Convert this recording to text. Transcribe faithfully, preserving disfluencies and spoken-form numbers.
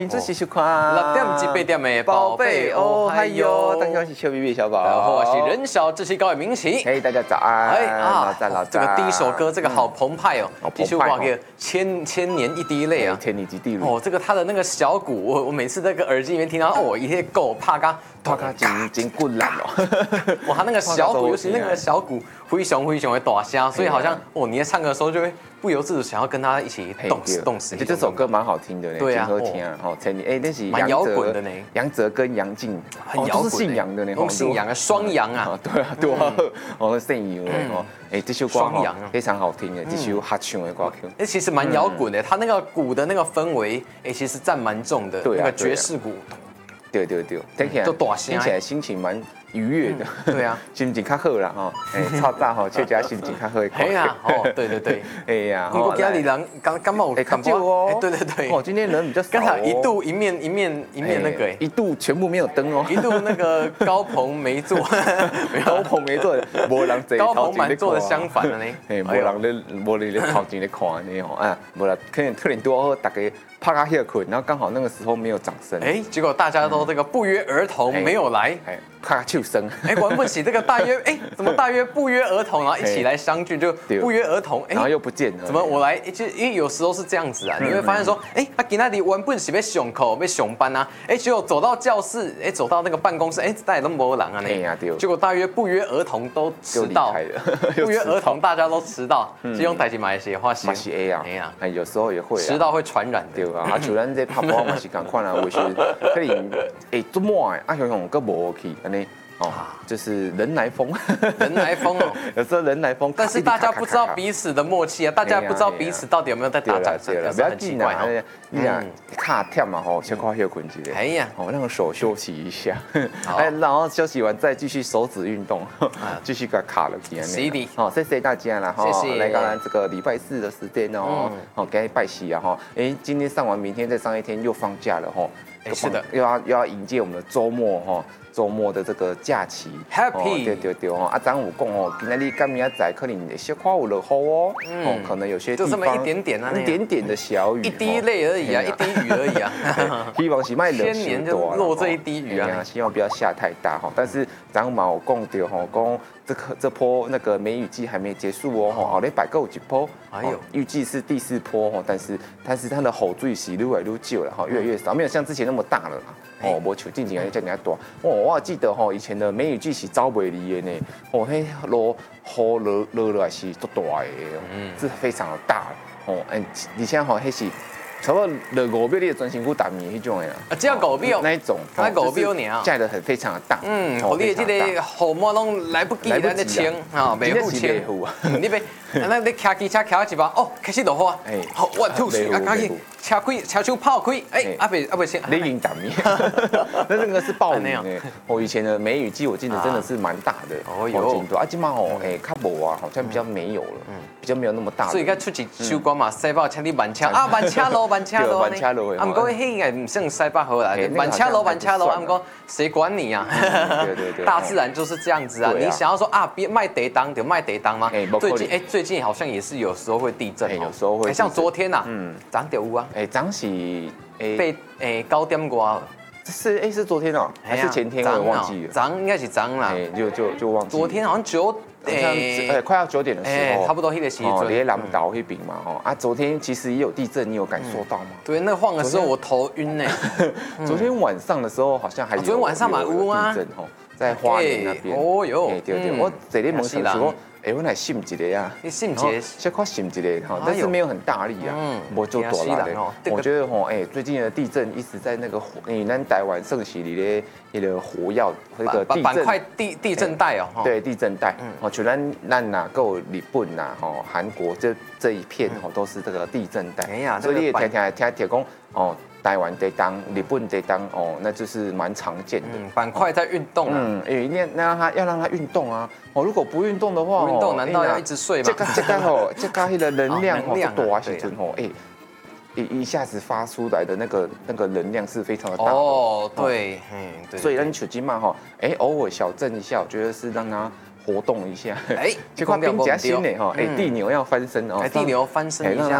请仔细收看六点至八点的宝贝哦嗨哟， 大家好，我是小 B B 小宝， 大家好，我是人小志气高的明奇。 嘿，大家早安， 哎啊， 老赞老这个第一首歌，这个好澎湃哦，继续挂个千千年一滴泪啊， 千年一滴泪。 哦，这个他的那个小鼓，我我每次那个耳机里面听到，哦，一些够怕嘎， 怕嘎真真棍烂哦。 哇，他那个小鼓，尤其那个小鼓，灰熊灰熊的大声，所以好像哦，你在唱歌的时候就会不由自主想要跟他一起动死动死。 就这首歌蛮好听的呢， 对啊， 好听啊，哦，千年哎，那是蛮摇滚的呢， 杨哲跟杨静， 很摇滚， 是信仰的呢， 信仰啊，双阳啊， 对啊，对啊，哦，信仰的哦，哎，这首歌双阳非常好听的，这首合唱的歌曲， 哎，其实蛮摇滚的，他那个鼓的那个氛围，哎，其实占蛮重的，那个爵士鼓。 对对对，听起来都大声， 听起来心情蛮愉悦的。 对啊， 心情较好啦吼，哎，超早吼，切加心情较好的。 哎呀，哦，对对对， 哎呀， 如果今天人刚刚冒哎，看久哦， 对对对， 哦，今天人比较少， 刚才一度一面一面一面那个， 一度全部没有灯哦， 一度那个高朋没坐， 高朋没坐，无人坐， 高朋满座的相反了呢， 哎，无人咧，无人咧头前咧看呢吼，啊，无啦，可能特点多好，大家。趴下休困，然后刚好那个时候没有掌声， 哎，结果大家都这个不约而同没有来， 哎，趴下声， 哎，玩不起这个大约，哎，怎么大约不约而同，然后一起来相聚，就不约而同， 然后又不见了， 怎么我来？就因为有时候是这样子啊，你会发现说，哎，他给那里玩不起被熊口被熊班啊，哎，结果走到教室，哎，走到那个办公室，哎，大家都没人啊，那，结果大约不约而同都迟到，不约而同大家都迟到，这种代志嘛也是发生， 是 A 啊，哎呀，有时候也会， 迟到会传染， 对啊，啊，像咱这。拍波嘛是共款啊，为是可能会做满的，啊，想想个无去安尼。哦，就是人来疯， 人来疯哦， 有时候人来疯， 但是大家不知道彼此的默契啊，大家不知道彼此到底有没有在打掌声， 不要紧啊，你讲卡跳嘛吼，先快休困一下， 哎呀， 哦，让手休息一下，哎，然后休息完再继续手指运动，继续给卡了起来。 是的， 好，谢谢大家了哈， 谢谢。 来刚刚这个礼拜四的时间哦，好，该拜喜啊哈，哎，今天上完，明天再上一天又放假了哈， 是的， 又要又要迎接我们的周末哈。周末的这个假期 ，Happy， 对对对哦，啊，张武讲哦，今仔日干明仔可能小可有落雨哦，哦，可能有些地方就这么一点点啊， 一点点的小雨， 一滴泪而已啊，一滴雨而已啊， 希望是卖千年就落这一滴雨啊， 希望不要下太大哈，但是张毛讲到吼，讲这个这波那个梅雨季还没结束哦，吼，后礼拜够一波，哎呦，预计是第四波哦，但是但是它的雨水是越来越少了哈，越来越少，没有像之前那么大了啦。哦，无像近几年这样多。哦，我还记得吼，以前的梅雨季是走袂离的呢。哦，迄落雨落落来是足大的，嗯，是非常的大。哦，哎，而且吼，迄是差不多落五秒，你的专心股打米迄种的啦。 啊，只要五秒那一种， 那五秒呢， 架得很非常的大。 嗯，我你这个雨毛拢来不及来得清啊，袂好清。你别，那你骑机车骑到一半，哦，开始落雨。哎，好，one two three，啊，赶紧车开，车窗炮开，哎，阿袂阿袂先。 你已经打米，那那个是暴雨呢。我以前的梅雨季，我记得真的是蛮大的。哦有。啊，今嘛吼，哎，较无啊，好像比较没有了，比较没有那么大。 所以该出一首歌嘛，西北请你慢车啊，慢车路，慢车路。 慢车路。 啊，唔过迄个唔算西北好啦，慢车路，慢车路，啊，唔过谁管你啊？ 对对对。 大自然就是这样子啊，你想要说啊，别卖地当就卖地当吗？最近哎，最近好像也是有时候会地震， 有时候会。 像昨天呐，嗯，涨点有啊， 哎，涨是。 被诶高点过， 是哎是昨天哦，还是前天我忘记了， 涨应该是涨啦， 就就就忘记。 昨天好像九诶，快要九点的时候， 差不多那个时候， 连南岛那边嘛哈啊，昨天其实也有地震，你有感受到吗？ 对，那晃的时候我头晕呢。 昨天晚上的时候好像还有， 昨天晚上蛮乌啊， 地震哦，在花莲那边。 哦哟， 对对，我这里问想说。哎，我来信一个呀， 你信一个， 小块信一个哈，但是没有很大力啊，我就多来的。我觉得吼，哎，最近的地震一直在那个你咱台湾盛行里的那个火药那个地震板块地地震带哦， 对，地震带，哦，除了咱呐，够日本呐，吼，韩国这这一片吼都是这个地震带，所以你也听听听听讲哦。台湾地震、日本地震哦，那就是蛮常见的。 嗯，板块在运动啊。 嗯，哎，那那让它要让它运动啊。哦，如果不运动的话， 运动难道要一直睡吗？ 这个这个吼，这个的能量哦，多啊时阵吼，哎，一一下子发出来的那个那个能量是非常的大。 哦，对，嗯，对。 所以让你手机嘛哈，哎，偶尔小震一下，我觉得是让它。活动一下，哎，这块冰夹心呢哈，哎，地牛要翻身哦， 地牛翻身一下。